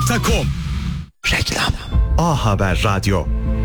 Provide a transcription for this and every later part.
ahhaber.com. Reklam. A Haber Radyo.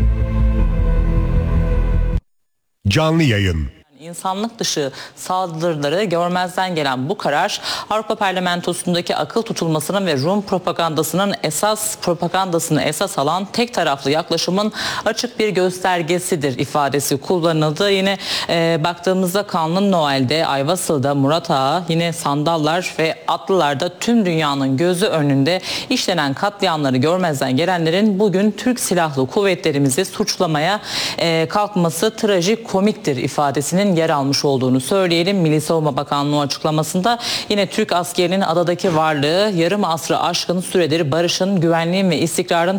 Canlı yayın. İnsanlık dışı saldırıları görmezden gelen bu karar Avrupa Parlamentosu'ndaki akıl tutulmasının ve Rum propagandasını esas alan tek taraflı yaklaşımın açık bir göstergesidir ifadesi kullanıldı. Yine baktığımızda Kanlı Noel'de, Ayvasıl'da, Murat Ağa, yine Sandallar ve Atlılar'da tüm dünyanın gözü önünde işlenen katliamları görmezden gelenlerin bugün Türk Silahlı Kuvvetlerimizi suçlamaya kalkması trajikomiktir ifadesinin yer almış olduğunu söyleyelim. Milli Savunma Bakanlığı açıklamasında yine Türk askerinin adadaki varlığı yarım asrı aşkın süredir barışın, güvenliğin ve istikrarın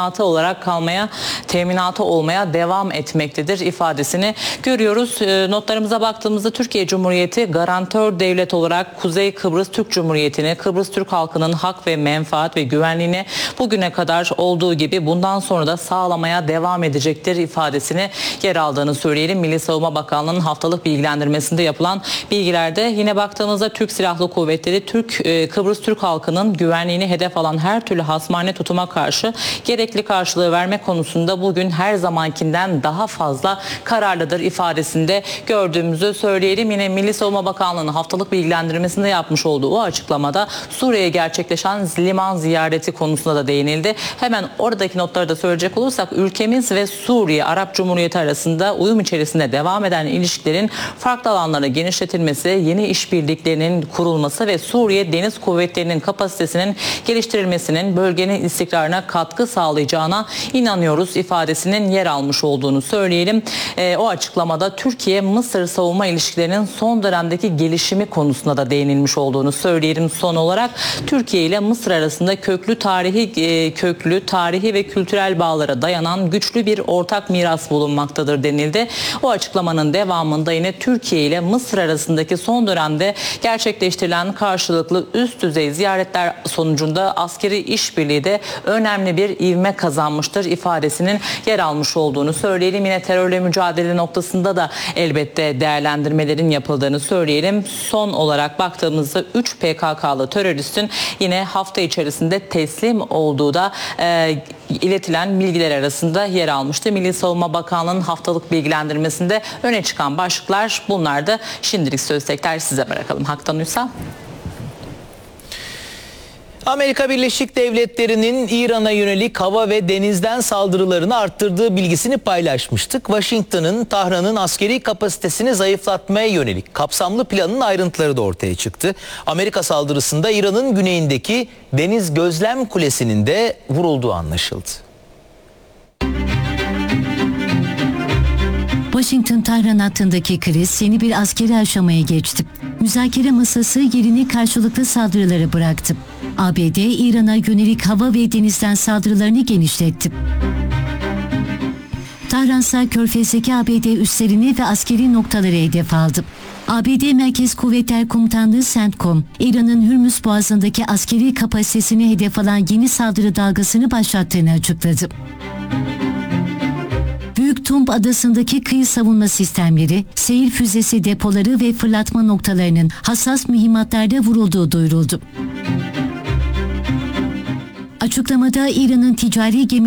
teminatı olmaya devam etmektedir ifadesini görüyoruz. Notlarımıza baktığımızda Türkiye Cumhuriyeti garantör devlet olarak Kuzey Kıbrıs Türk Cumhuriyeti'ni, Kıbrıs Türk halkının hak ve menfaat ve güvenliğini bugüne kadar olduğu gibi bundan sonra da sağlamaya devam edecektir ifadesini yer aldığını söyleyelim. Milli Savunma Bakanlığı'nın haftalık bilgilendirmesinde yapılan bilgilerde yine baktığımızda Türk Silahlı Kuvvetleri Kıbrıs Türk halkının güvenliğini hedef alan her türlü hasmane tutuma karşı gerekli karşılığı verme konusunda bugün her zamankinden daha fazla kararlıdır ifadesinde gördüğümüzü söyleyelim. Yine Milli Savunma Bakanlığı'nın haftalık bilgilendirmesinde yapmış olduğu o açıklamada Suriye'ye gerçekleşen liman ziyareti konusunda da değinildi. Hemen oradaki notları da söyleyecek olursak ülkemiz ve Suriye Arap Cumhuriyeti arasında uyum içerisinde devam eden ilişkilerin farklı alanlara genişletilmesi, yeni işbirliklerinin kurulması ve Suriye Deniz Kuvvetleri'nin kapasitesinin geliştirilmesinin bölgenin istikrarına katkı sağlayacağına inanıyoruz ifadesinin yer almış olduğunu söyleyelim. O açıklamada Türkiye-Mısır savunma ilişkilerinin son dönemdeki gelişimi konusunda da değinilmiş olduğunu söyleyelim. Son olarak Türkiye ile Mısır arasında köklü tarihi ve kültürel bağlara dayanan güçlü bir ortak miras bulunmaktadır denildi. O açıklamanın devamında yine Türkiye ile Mısır arasındaki son dönemde gerçekleştirilen karşılıklı üst düzey ziyaretler sonucunda askeri işbirliği de önemli bir ivme kazanmıştır ifadesinin yer almış olduğunu söyleyelim. Yine terörle mücadele noktasında da elbette değerlendirmelerin yapıldığını söyleyelim. Son olarak baktığımızda 3 PKK'lı teröristin yine hafta içerisinde teslim olduğu da iletilen bilgiler arasında yer almıştı. Milli Savunma Bakanlığı'nın haftalık bilgilendirmesinde öne çıkan başlıklar bunlardı. Şimdilik söz tekrar size bırakalım. Haktan Uysal. Amerika Birleşik Devletleri'nin İran'a yönelik hava ve denizden saldırılarını arttırdığı bilgisini paylaşmıştık. Washington'ın Tahran'ın askeri kapasitesini zayıflatmaya yönelik kapsamlı planın ayrıntıları da ortaya çıktı. Amerika saldırısında İran'ın güneyindeki Deniz Gözlem Kulesi'nin de vurulduğu anlaşıldı. Washington-Tahran hattındaki kriz yeni bir askeri aşamaya geçti. Müzakere masası yerini karşılıklı saldırılara bıraktı. ABD, İran'a yönelik hava ve denizden saldırılarını genişletti. Tahran ise Körfez'deki ABD üslerini ve askeri noktaları hedef aldı. ABD Merkez Kuvvetler Komutanlığı CENTCOM, İran'ın Hürmüz Boğazı'ndaki askeri kapasitesini hedef alan yeni saldırı dalgasını başlattığını açıkladı. Büyük Tump Adası'ndaki kıyı savunma sistemleri, seyir füzesi depoları ve fırlatma noktalarının hassas mühimmatlarda vurulduğu duyuruldu. Açıklamada İran'ın ticari gemi